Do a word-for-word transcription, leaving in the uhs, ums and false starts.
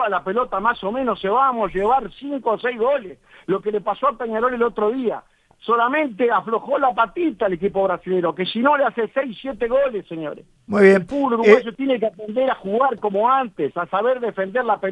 jugaba la pelota más o menos, se vamos a llevar cinco o seis goles. Lo que le pasó a Peñarol el otro día. Solamente aflojó la patita el equipo brasileño, que si no le hace seis, siete goles, señores. Muy bien. El fútbol uruguayo Eh... tiene que aprender a jugar como antes, a saber defender la pelota.